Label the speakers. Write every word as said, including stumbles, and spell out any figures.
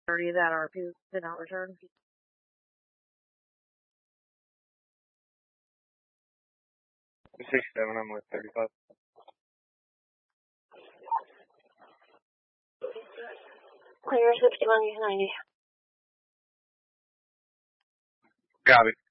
Speaker 1: thirty that R P did not return.
Speaker 2: sixty-seven, I'm with thirty-five.
Speaker 3: Clear sixty-one, ninety.
Speaker 2: Got it.